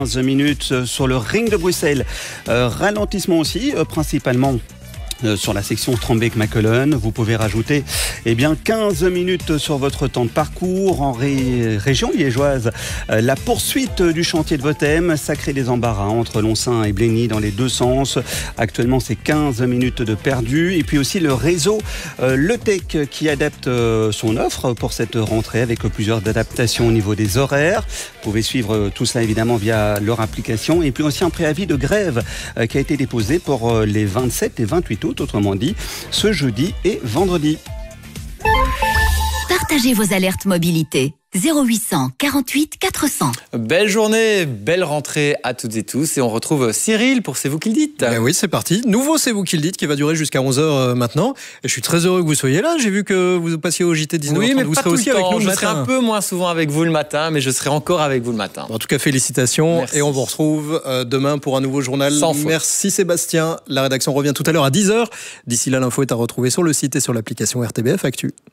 15 minutes sur le ring de Bruxelles. Ralentissement aussi, principalement sur la section Strombeek-Mackelen. Vous pouvez rajouter 15 minutes sur votre temps de parcours. En région liégeoise, la poursuite du chantier de Votem, ça crée des embarras entre Lonsin et Blény dans les deux sens. Actuellement, c'est 15 minutes de perdu. Et puis aussi le réseau Le Tech qui adapte son offre pour cette rentrée avec plusieurs adaptations au niveau des horaires. Vous pouvez suivre tout cela évidemment via leur application. Et puis aussi un préavis de grève qui a été déposé pour les 27 et 28 août. Autrement dit, ce jeudi et vendredi. Partagez vos alertes mobilité. 0800 48 400. Belle journée, belle rentrée à toutes et tous. Et on retrouve Cyril pour C'est vous qui le dites. Oui, c'est parti. Nouveau C'est vous qui le dites qui va durer jusqu'à 11h maintenant. Et je suis très heureux que vous soyez là. J'ai vu que vous passiez au JT 19h30. Oui, mais vous pas serez tout aussi le temps. avec nous le je matin. serai un peu moins souvent avec vous le matin, mais je serai encore avec vous le matin. En tout cas, félicitations. Merci. Et on vous retrouve demain pour un nouveau journal. Sans faute. Merci Sébastien. La rédaction revient tout à l'heure à 10h. D'ici là, l'info est à retrouver sur le site et sur l'application RTBF Actu.